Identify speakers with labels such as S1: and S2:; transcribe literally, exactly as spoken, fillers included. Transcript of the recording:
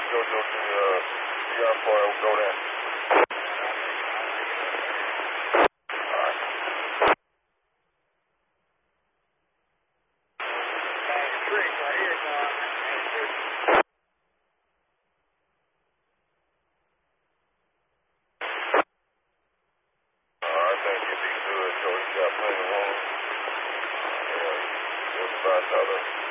S1: Jojo to uh, see how far it will go down. I think he'd be good, so he's got plenty of room. Yeah, just about another